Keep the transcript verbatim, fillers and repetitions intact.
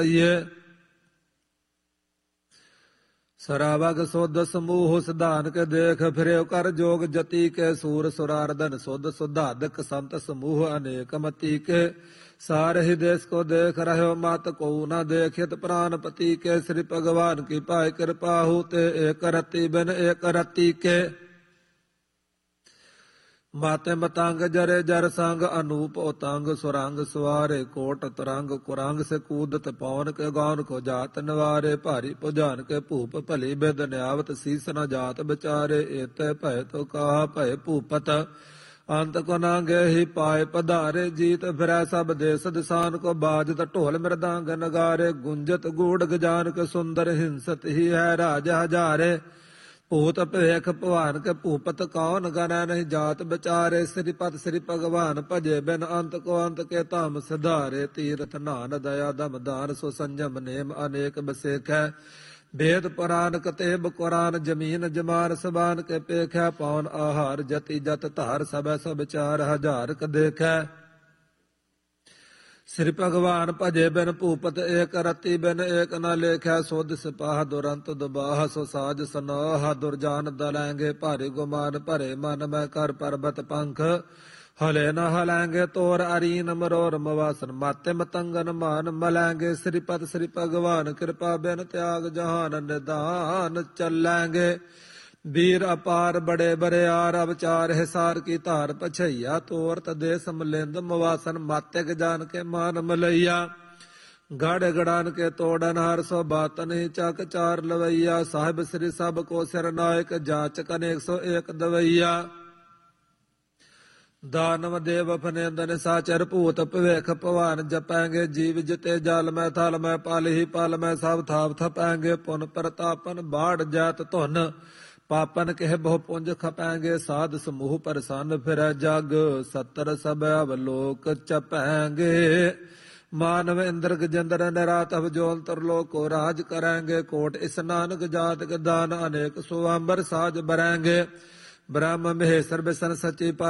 ਸਰਾਵਗ ਸੁਧ ਸਮੂਹ ਸਿਧਾਨ ਕੇ ਦੇਖ ਫਿਰਿਓ ਕਰ ਜੋਗ ਜਤੀ ਕੇ ਸੂਰ ਸੁਰਾਰਦਨ ਸੁਧ ਸੁਧਾਦਕ ਸੰਤ ਸਮੂਹ ਅਨੇਕ ਮਤੀ ਕੇ ਸਾਰਹਿ ਦੇਸ ਕੋ ਦੇਖ ਰਹਿਓ ਮਤ ਕੋ ਨ ਦੇਖਿਤ ਪ੍ਰਾਨਪਤੀ ਕੇ ਸ੍ਰੀ ਭਗਵਾਨ ਕੀ ਪਾਇ ਕਿਰਪਾਹੂ ਤੇ ਏਕ ਰਤੀ ਬਿਨ ਏਕ ਰਤੀ ਕੇ ਮਾਤੇ ਮਤੰਗ ਜਰੇ ਜਰ ਸੰਗ ਅਨੂਪ ਉਤੰਗ ਸੁਰੰਗ ਸਵਾਰੇ ਕੋਟ ਤਰੰਗ ਕੁਰੰਗ ਸੇ ਕੂਦਤ ਪੌਨ ਕੇ ਗਾਨ ਕੋ ਜਾਤ ਨਿਵਾਰੇ ਭਾਰੀ ਭੁਜਾਨ ਕੇ ਭੂਪ ਭਲੀ ਬਿਦ ਨਿਆਵਤ ਸੀਸ ਨ ਜਾਤ ਵਿਚਾਰੇ ਏਤੇ ਭੈ ਤੋ ਕਾਹ ਭੈ ਭੂਪਤ ਅੰਤ ਕੋ ਨਾਂਗੇ ਹੀ ਪਾਏ ਪਧਾਰੇ ਜੀਤ ਫਿਰੈ ਸਭ ਦੇਸ ਦਿਸਾਨ ਕੋ ਬਾਜਤ ਢੋਲ ਮਿਰਦਾਂਗ ਨਗਾਰੇ ਗੁੰਜਤ ਗੂੜ ਗਜਾਨ ਕੇ ਸੁੰਦਰ ਹਿੰਸਤ ਹੀ ਹੈ ਰਾਜ ਹਜ਼ਾਰੇ ਭੂਤ ਭੇਖ ਭਵਾਨ ਕੇ ਭੂਪਤ ਕੌਣ ਗਨੈ ਨਹੀਂ ਜਾਤ ਵਿਚਾਰੇ ਸ੍ਰੀਪਤ ਸ੍ਰੀ ਭਗਵਾਨ ਭਜੇ ਬਿਨ ਅੰਤ ਕੋ ਅੰਤ ਕੇ ਧਾਮ ਸਿਧਾਰੇ ਤੀਰਥ ਨਾਨ ਦਇਆ ਦਮ ਦਾਨ ਸੋ ਸੰਜਮ ਨੇਮ ਅਨੇਕ ਬਸੇਖੈ ਵੇਦ ਪੁਰਾਨ ਕਤੇਬ ਕੁਰਾਨ ਜਮੀਨ ਜਮਾਨ ਸਬਾਨ ਕੇ ਪੇਖੈ ਪੌਨ ਆਹਾਰ ਜਤੀ ਜਤ ਧਾਰ ਸਭੈ ਸਭ ਚਾਰ ਹਜ਼ਾਰ ਕ ਦੇਖੈ ਸ੍ਰੀ ਭਗਵਾਨ ਭਜੇ ਬਿਨ ਭੂਪਤ ਏਕ ਰਤੀ ਬਿਨ ਏਕ ਨ ਲੇਖੈ ਸੋਧ ਸਿਪਾਹ ਦੁਰੰਤ ਦੁਬਾਹ ਸੋ ਸਾਜ ਸਨਾਹ ਦੁਰਜਾਨ ਦਲੈਂਗੇ ਭਾਰੀ ਗੁਮਾਨ ਭਰੇ ਮਨ ਮੈਂ ਕਰ ਪਰਬਤ ਪੰਖ ਹਲੇ ਨ ਹਲੈਂਗੇ ਤੋਰ ਅਰੀਨ ਮਰੋਰ ਮਵਾਸਨ ਮਾਤੇ ਮਤੰਗਨ ਮਾਨ ਮਲੈਂਗੇ ਸ੍ਰੀਪਤ ਸ੍ਰੀ ਭਗਵਾਨ ਕਿਰਪਾ ਬਿਨ ਤਿਆਗ ਜਹਾਨ ਨਿਦਾਨ ਚੱਲੈਂਗੇ ਵੀਰ ਅਪਾਰ ਬੜੇ ਬਰਿਆਰ ਅਵਚਾਰ ਹਿਸਾਰ ਕੀ ਧਾਰ ਪਛਈਆ ਤੋਰਤ ਦੇ ਸਮਲਿੰਦ ਮਵਾਸਨ ਮਾਤਿਕ ਜਾਨ ਕੇ ਮਾਨ ਮਲਈਆ ਗੜ ਗੜਾਨ ਕੇ ਤੋੜਨ ਹਰ ਸੋ ਬਾਤਨ ਹੀ ਚੱਕ ਚਾਰ ਲਵਈਆ ਸਾਹਿਬ ਸ੍ਰੀ ਸਭ ਕੋ ਸਿਰ ਨਾਇਕ ਜਾਚਕ ਅਨੇਕ ਸੋ ਏਕ ਦਵਈਆ ਦਾਨਵ ਦੇਵ ਫਨੇਂਦਨ ਸਾਚਰ ਭੂਤ ਭਵੇਖ ਭਵਾਨ ਜਪੈਂਗੇ ਜੀਵ ਜਿਤੇ ਜਲ ਮੈਂ ਥਲ ਮੈਂ ਪਲ ਹੀ ਪਲ ਮੈਂ ਸਭ ਥਾਪ ਥਪੈਂਗੇ ਪੁਨ ਪ੍ਰਤਾਪਨ ਬਾੜ ਜਾਤ ਧੁਨ ਪਾਪਨ ਕਹਿ ਬਹੁ ਪੁੰਜ ਖਪੈਂਗੇ ਸਾਧ ਸਮੂਹ ਪ੍ਰਸੰਨ ਫਿਰੈ ਜਗ ਸਤਰ ਸਭ ਅਵਲੋਕ ਚਪੈਂਗੇ ਮਾਨਵ ਇੰਦਰ ਗਜੰਦਰ ਨਿਰਾਤ ਅਵਜੋਲ ਤਰਲੋਕ ਕੋ ਰਾਜ ਕਰੈਂਗੇ ਕੋਟ ਇਸਨਾਨਕ ਜਾਤ ਦਾਨ ਅਨੇਕ ਸੁਆੰਬਰ ਸਾਜ ਬਰੈਂਗੇ ਬ੍ਰਹਮ ਮਹੇਸ਼ਰ ਬਿਸ਼ਨ ਸਚੀ